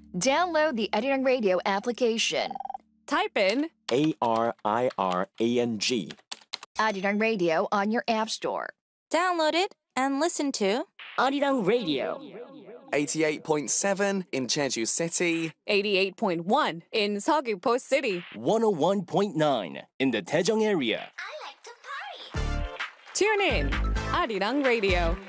Download the Arirang Radio application. Type in ARIRANG. Arirang Radio on your app store. Download it and listen to Arirang Radio. 88.7 in Jeju City. 88.1 in Seogwipo City. 101.9 in the Daejeong area. I like to party. Tune in Arirang Radio.